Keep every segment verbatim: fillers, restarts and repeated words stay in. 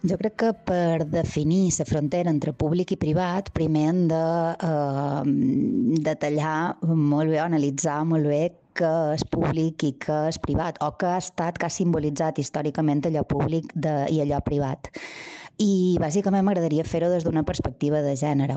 Jo crec que per definir la frontera entre públic i privat primer hem de eh, detallar molt bé, analitzar molt bé què és públic i què és privat, o què ha estat, què ha simbolitzat històricament allò públic de, i allò privat. I bàsicament m'agradaria fer-ho des d'una perspectiva de gènere.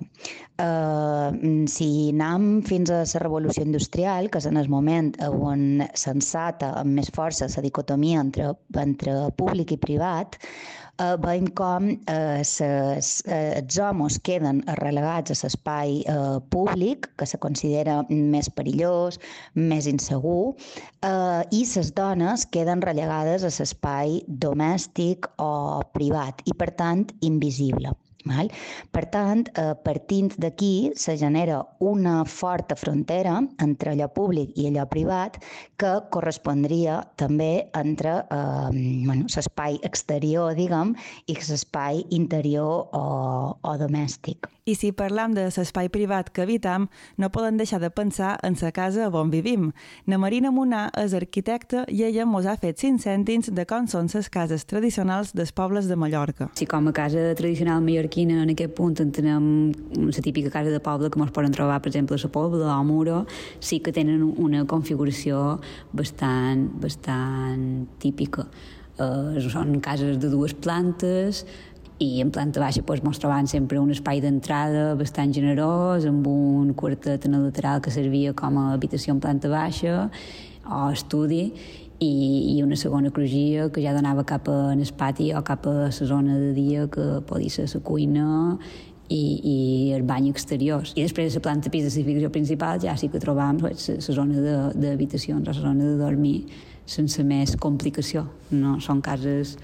Uh, si anem fins a la revolució industrial, que és en el moment on s'ensata amb més força la dicotomia entre, entre públic i privat, Uh, veiem com uh, ses, uh, els homes queden relegats a l'espai uh, públic, que se considera més perillós, més insegur, uh, i les dones queden relegades a l'espai domèstic o privat i, per tant, invisible. Val? Per tant, eh, partint d'aquí se genera una forta frontera entre allò públic i allò privat que correspondria també entre eh, bueno, l'espai exterior, diguem, i l'espai interior o, o domèstic. I si parlam de l'espai privat que habitam, no podem deixar de pensar en la casa on vivim. Na Marina Munà és arquitecta i ella mos ha fet cinc cèntims de com són les cases tradicionals dels pobles de Mallorca. Si com a casa tradicional mallorquina en aquest punt entenem la típica casa de poble que ens poden trobar, per exemple, a la Pobla o a Muro, sí que tenen una configuració bastant, bastant típica. Uh, són cases de dues plantes, i en planta baixa doncs, ens trobàvem sempre un espai d'entrada bastant generós, amb un quartet en el lateral que servia com a habitació en planta baixa o estudi, i, i una segona crugia que ja donava cap al pati o cap a la zona de dia que podia ser la cuina i, i el bany exteriors. I després de la planta pis de l'edificació principal ja sí que trobàvem la zona d'habitacions o la zona de dormir sense més complicació. No són cases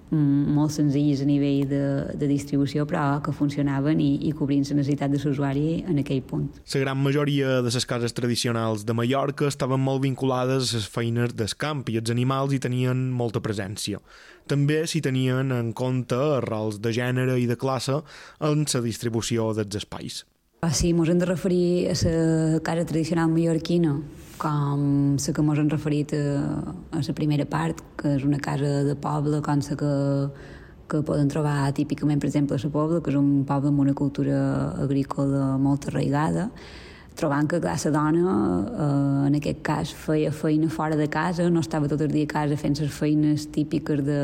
molt senzilles a nivell de, de distribució, però que funcionaven i, i cobrint la necessitat de l'usuari en aquell punt. La gran majoria de les cases tradicionals de Mallorca estaven molt vinculades a les feines del camp i els animals hi tenien molta presència. També s'hi tenien en compte els rols de gènere i de classe en la distribució dels espais. Si ens hem de referir a la casa tradicional mallorquina com la que ens hem referit a, a la primera part, que és una casa de poble com la que, que poden trobar típicament, per exemple, a la Pobla, que és un poble amb una cultura agrícola molt arraigada, trobant que clar, la dona eh, en aquest cas feia feina fora de casa, no estava tot el dia a casa fent les feines típiques de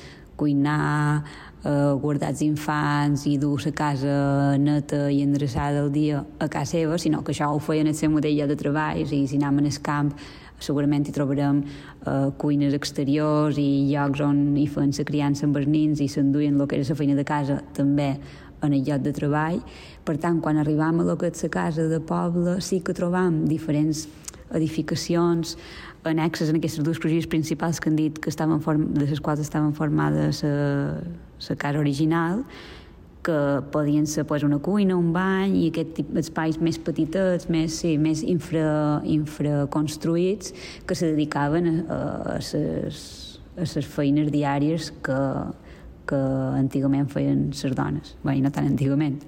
cuinar, eh, guardar els infants i dur la casa neta i endreçada al dia a casa seva, sinó que això ho feien en el seu mateix lloc de treball. I si anem al camp segurament hi trobarem eh, cuines exteriors i llocs on hi feien la criança amb els nins i s'enduien el que era la feina de casa també en el lloc de treball. Per tant, quan arribam a lo que és la casa de poble, sí que trobam diferents edificacions annexes en aquestes dues crugies principals que han dit que estaven form... de les quals estaven formades la, la casa original, que podien ser pues, una cuina, un bany i aquest tipus d'espais més petitets, més, sí, més infra, infraconstruïts, que se dedicaven a, a, ses, a les feines diàries que, que antigament feien les dones. Bé, no tan antigament.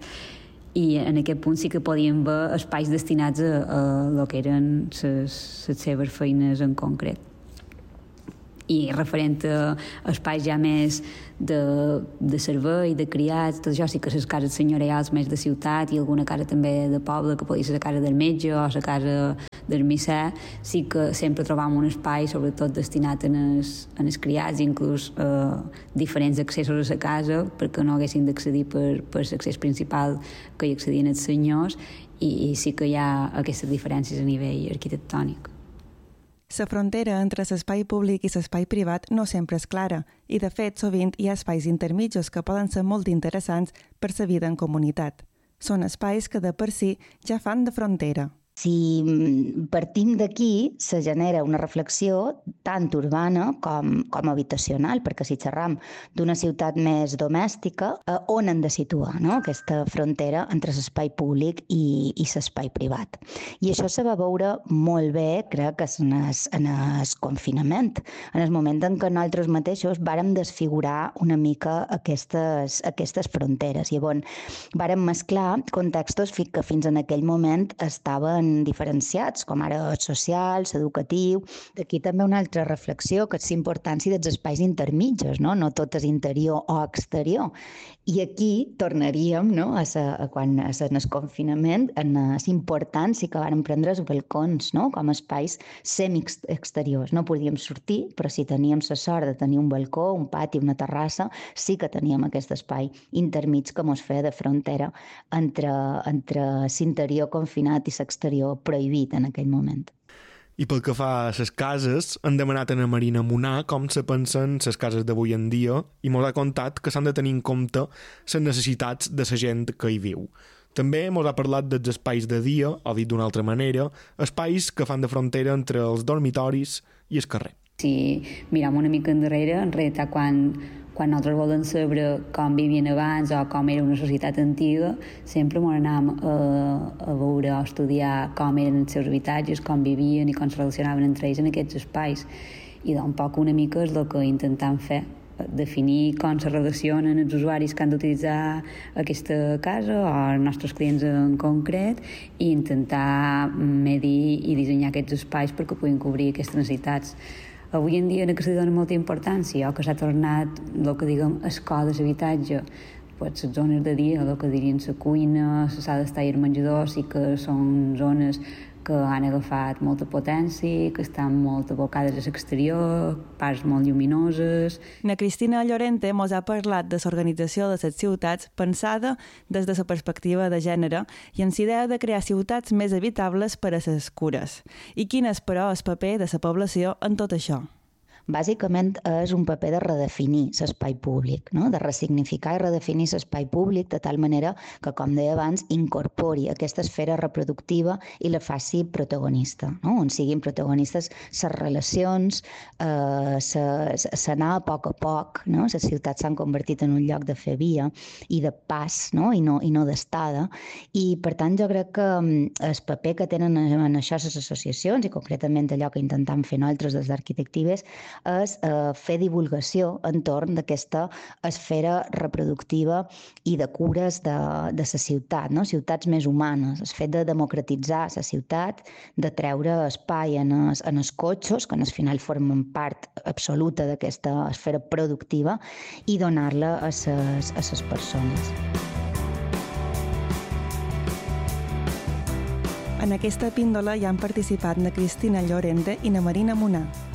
I en aquest punt sí que podíem ver espais destinats a, a el que eren les seves feines en concret. I referent a espais ja més de, de servei, de criats, tot això sí que les cases senyorials més de ciutat i alguna casa també de poble, que podia ser la casa del metge o la casa del misser, sí que sempre trobàvem un espai sobretot destinat en els, en els criats, inclús eh, diferents accessos a la casa perquè no haguessin d'accedir per, per l'accés principal que hi accedien els senyors, i, i sí que hi ha aquestes diferències a nivell arquitectònic. La frontera entre l'espai públic i l'espai privat no sempre és clara i, de fet, sovint hi ha espais intermitjos que poden ser molt interessants per la vida en comunitat. Són espais que de per si ja fan de frontera. Si partim d'aquí, se genera una reflexió tant urbana com, com habitacional, perquè si xerram d'una ciutat més domèstica, eh, on hem de situar, no?, aquesta frontera entre l'espai públic i, i l'espai privat. I això se va veure molt bé, crec, en el, en el confinament, en el moment en què nosaltres mateixos vàrem desfigurar una mica aquestes, aquestes fronteres. Llavors, vàrem mesclar contextos que fins en aquell moment estaven ben diferenciats, com ara el social, l'educatiu. D'aquí també una altra reflexió, que és la importància dels espais intermitjos, no? No tot és interior o exterior. I aquí tornaríem, no?, a, sa, a quan a sa, en el confinament, en la importància que varen prendre els balcons, no?, com a espais semi-exteriors. No podíem sortir, però si teníem la sort de tenir un balcó, un pati, una terrassa, sí que teníem aquest espai intermig que mos feia de frontera entre, entre l'interior confinat i l'exterior prohibit en aquell moment. I pel que fa a les cases, han demanat a la Marina Munà com se pensen les cases d'avui en dia i mos ha contat que s'han de tenir en compte les necessitats de la gent que hi viu. També mos ha parlat dels espais de dia, o dit d'una altra manera, espais que fan de frontera entre els dormitoris i el carrer. Si mirem una mica endarrere, en realitat quan, quan nosaltres volem saber com vivien abans o com era una societat antiga, sempre ens anàvem a, a veure o a estudiar com eren els seus habitatges, com vivien i com se relacionaven entre ells en aquests espais. I un poc una mica és el que intentem fer, definir com se relacionen els usuaris que han d'utilitzar aquesta casa o els nostres clients en concret i intentar medir i dissenyar aquests espais perquè puguin cobrir aquestes necessitats. Avui en dia en què se dona molta importància o que s'ha tornat el que diguem escoles d'habitatge, pues, les zones de dia, el que dirien la cuina, la sala d'estar i el menjador, sí que són zones que han agafat molta potència, que estan molt abocades a l'exterior, parts molt lluminoses. Na Cristina Llorente mos ha parlat de l'organització de les ciutats pensada des de la perspectiva de gènere i amb la idea de crear ciutats més habitables per a les cures. I quin és, però, el paper de la població en tot això? Bàsicament és un paper de redefinir l'espai públic, no? De ressignificar i redefinir l'espai públic de tal manera que, com deia abans, incorpori aquesta esfera reproductiva i la faci protagonista, no? On siguin protagonistes les relacions, eh, s'anar a poc a poc, no? Les ciutats s'han convertit en un lloc de fer via i de pas, no? I no, i no d'estada. I, per tant, jo crec que el paper que tenen en això les associacions, i concretament allò que intentem fer nosaltres des d'Arquitectives, és eh, fer divulgació entorn d'aquesta esfera reproductiva i de cures de, de la ciutat, no? Ciutats més humanes, el fet de democratitzar la ciutat, de treure espai en els, en els cotxes, que al final formen part absoluta d'aquesta esfera productiva, i donar-la a les, a les persones. En aquesta píndola hi han participat na Cristina Llorente i na Marina Munà.